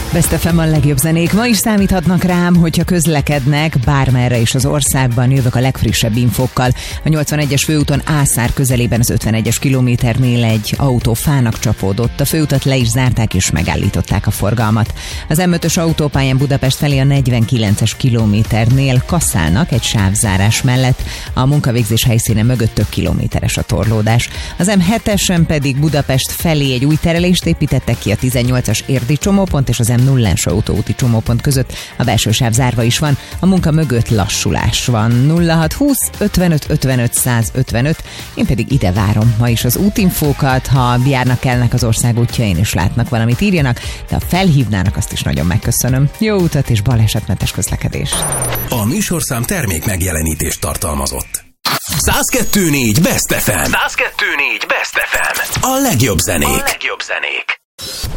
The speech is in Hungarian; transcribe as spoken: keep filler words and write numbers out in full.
Best ef em a legjobb zenék. Ma is számíthatnak rám, hogyha közlekednek bármerre is az országban. Jövök a legfrissebb infókkal. A nyolcvanegyes főúton Ászár közelében az ötvenegyes kilométernél egy autó fának csapódott. A főutat le is zárták és megállították a forgalmat. Az em ötös autópályán Budapest felé a negyvenkilences kilométernél kasszálnak egy sávzárás mellett. A munkavégzés helyszíne mögött több kilométeres a torlódás. Az em hetesen pedig Budapest felé egy új terelést építettek ki a tizennyolcas érdi csomópont és az em nullás autóúti csomópont között. A belső sáv zárva is van, a munka mögött lassulás van. nulla hat húsz ötvenöt ötvenöt száz ötvenöt. Én pedig ide várom ma is az útinfókat. Ha járnak kellnek az ország útjain és látnak valamit, írjanak, de ha felhívnának, azt is nagyon megköszönöm. Jó utat és balesetmentes közlekedést. A műsorszám termék megjelenítést tartalmazott. száz kettő négy Best ef em. száz kettő négy Best ef em. A legjobb zenék. A legjobb zenék.